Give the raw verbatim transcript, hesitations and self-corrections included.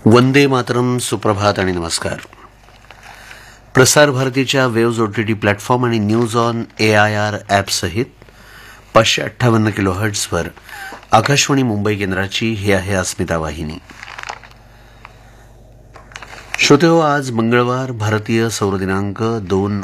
वंदे मातरम, सुप्रभात आणि नमस्कार. प्रसार भारतीच्या वेव्ज ओटीटी प्लॅटफॉर्म आणि news on A I R ॲपसहित पाचशे अठ्ठावन्न किलो हर्ट्झवर आकाशवाणी मुंबई केंद्राची ही आहे अस्मिता वाहिनी. श्रोतेहो, आज मंगळवार, भारतीय सौर दिनांक दोन